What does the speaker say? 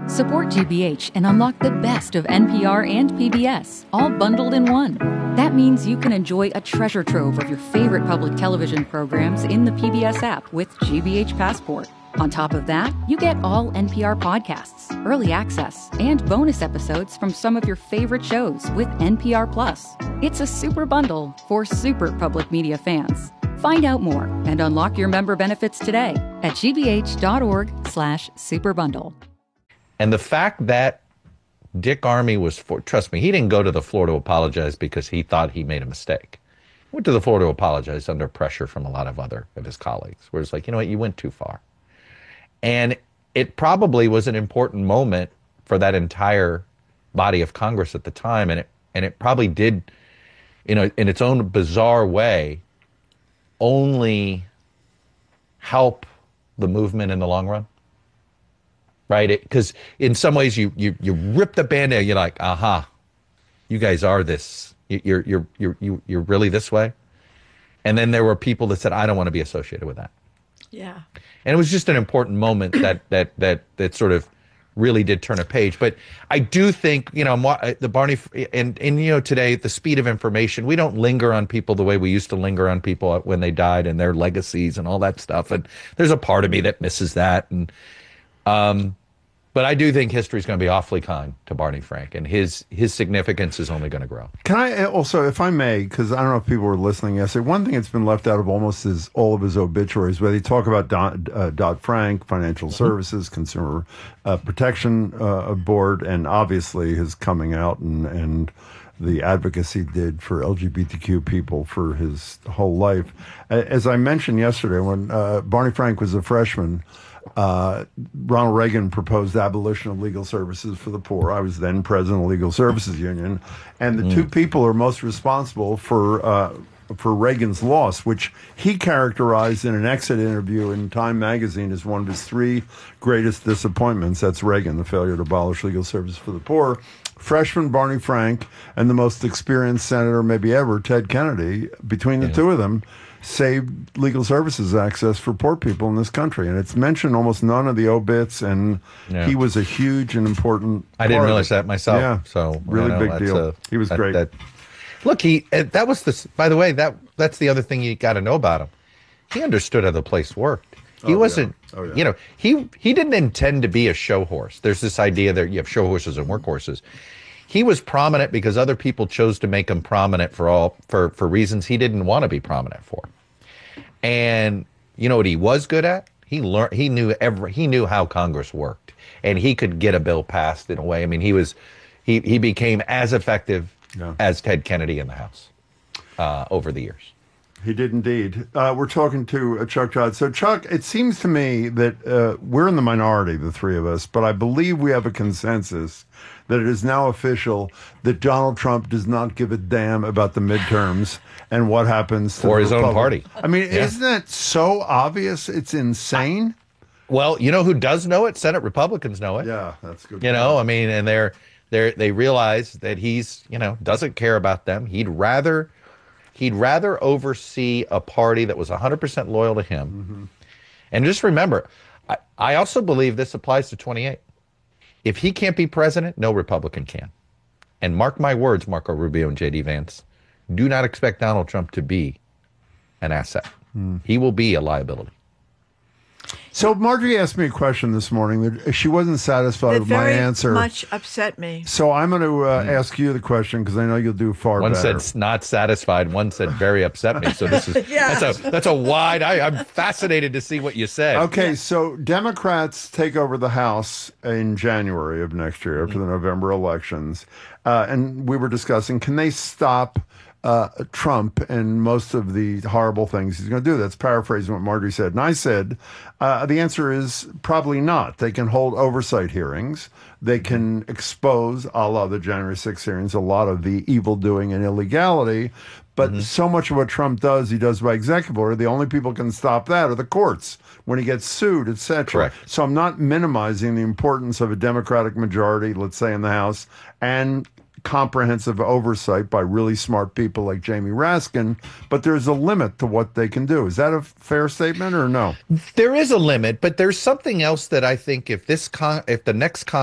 Support GBH and unlock the best of NPR and PBS, all bundled in one. That means you can enjoy a treasure trove of your favorite public television programs in the PBS app with GBH Passport. On top of that, you get all NPR podcasts, early access, and bonus episodes from some of your favorite shows with NPR Plus. It's a super bundle for super public media fans. Find out more and unlock your member benefits today at gbh.org/superbundle. And the fact that Dick Armey was, trust me, he didn't go to the floor to apologize because he thought he made a mistake. He went to the floor to apologize under pressure from a lot of other of his colleagues, where it's like, you know what, you went too far. And it probably was an important moment for that entire body of Congress at the time. And it probably did, you know, in its own bizarre way, only help the movement in the long run. Right? Because in some ways you rip the Band-Aid, you're like, aha, you guys are this. You're really this way. And then there were people that said, I don't want to be associated with that. Yeah. And it was just an important moment that sort of really did turn a page. But I do think, you know, the Barney and you know, today, the speed of information, we don't linger on people the way we used to linger on people when they died and their legacies and all that stuff. And there's a part of me that misses that. And but I do think history is going to be awfully kind to Barney Frank, and his significance is only going to grow. Can I also, if I may, because I don't know if people were listening yesterday, one thing that's been left out of almost all of his obituaries, where they talk about Dodd-Frank, financial services, Consumer Protection Board, and obviously his coming out and the advocacy did for LGBTQ people for his whole life. As I mentioned yesterday, when Barney Frank was a freshman, Ronald Reagan proposed abolition of legal services for the poor. I was then president of the Legal Services Union, and the two people are most responsible for Reagan's loss, which he characterized in an exit interview in Time magazine as one of his three greatest disappointments. That's Reagan, the failure to abolish legal services for the poor. Freshman Barney Frank and the most experienced senator maybe ever, Ted Kennedy, between the two of them, saved legal services access for poor people in this country. And it's mentioned almost none of the obits, and he was a huge and important I didn't realize that myself. Yeah, so really big deal. He was great. Look, that was the, by the way, that's the other thing you got to know about him. He understood how the place worked. He wasn't, you know, he didn't intend to be a show horse. There's this idea that you have show horses and workhorses. He was prominent because other people chose to make him prominent for reasons he didn't want to be prominent for. And you know what he was good at? He knew how Congress worked, and he could get a bill passed in a way. I mean, he became as effective as Ted Kennedy in the House over the years. He did indeed. We're talking to Chuck Todd. So, Chuck, it seems to me that we're in the minority, the three of us, but I believe we have a consensus that it is now official that Donald Trump does not give a damn about the midterms and what happens to or his own party. I mean, isn't that so obvious? It's insane. Well, you know who does know it? Senate Republicans know it. Yeah, that's good. You know, I mean, and they realize that he's, you know, doesn't care about them. He'd rather oversee a party that was 100% loyal to him. Mm-hmm. And just remember, I also believe this applies to 28. If he can't be president, no Republican can. And mark my words, Marco Rubio and J.D. Vance, do not expect Donald Trump to be an asset. He will be a liability. So Marjorie asked me a question this morning that she wasn't satisfied with my answer. Very much upset me. So I'm going to ask you the question because I know you'll do far better. One said not satisfied. One said very upset me. So this is that's a wide. I'm fascinated to see what you said. Okay, so Democrats take over the House in January of next year after the November elections, and we were discussing, can they stop Trump and most of the horrible things he's going to do? That's paraphrasing what Marjorie said. And I said, the answer is probably not. They can hold oversight hearings. They can expose, a la the January 6th hearings, a lot of the evil doing and illegality. But so much of what Trump does, he does by executive order. The only people can stop that are the courts when he gets sued, etc. Correct. So I'm not minimizing the importance of a Democratic majority, let's say in the House, and comprehensive oversight by really smart people like Jamie Raskin, but there's a limit to what they can do. Is that a fair statement or no? There is a limit, but there's something else that I think if the next